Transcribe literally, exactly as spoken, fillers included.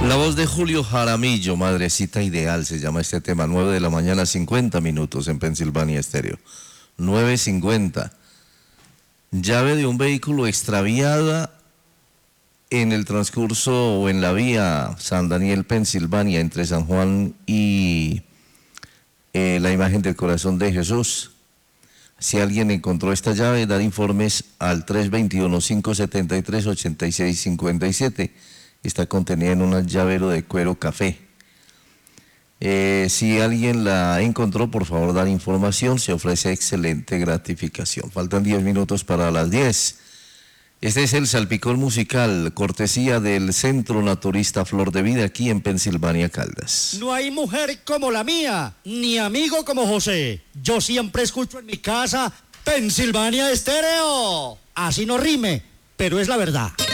La voz de Julio Jaramillo, Madrecita Ideal, se llama este tema, nueve de la mañana, cincuenta minutos en Pensilvania Estéreo. nueve cincuenta. Llave de un vehículo extraviada en el transcurso o en la vía San Daniel, Pensilvania, entre San Juan y eh, la imagen del corazón de Jesús. Si alguien encontró esta llave, dar informes al tres dos uno, cinco siete tres, ocho seis cinco siete. Está contenida en un llavero de cuero café. Eh, si alguien la encontró, por favor, dar información. Se ofrece excelente gratificación. Faltan diez minutos para las diez. Este es el Salpicón Musical, cortesía del Centro Naturista Flor de Vida, aquí en Pensilvania, Caldas. No hay mujer como la mía, ni amigo como José. Yo siempre escucho en mi casa Pensilvania Estéreo. Así no rime, pero es la verdad.